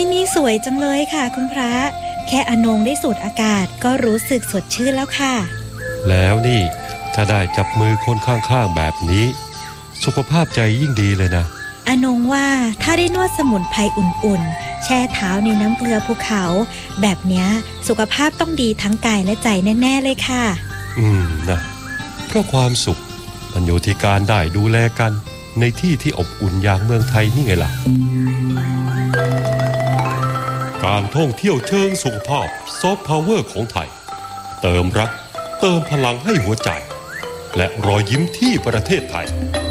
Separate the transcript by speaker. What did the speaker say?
Speaker 1: ที่นี่สวยจังเลยค่ะคุณพระแค่อนงได้สูดอากาศก็รู้สึกสดชื่นแล้วค่ะ
Speaker 2: แล้วนี่ถ้าได้จับมือคนข้างๆแบบนี้สุขภาพใจยิ่งดีเลยนะ
Speaker 1: อนงว่าถ้าได้นวดสมุนไพรอุ่นๆแช่เท้าในน้ำเกลือภูเขาแบบเนี้ยสุขภาพต้องดีทั้งกายและใจแน่ๆเลยค่ะ
Speaker 2: นะเพราะความสุขมันอยู่ที่การได้ดูแลกันในที่ที่อบอุ่นอย่างเมืองไทยนี่ไงล่ะการท่องเที่ยวเชิงสุขภาพซอฟต์พาวเวอร์ของไทยเติมรักเติมพลังให้หัวใจและรอยยิ้มที่ประเทศไทย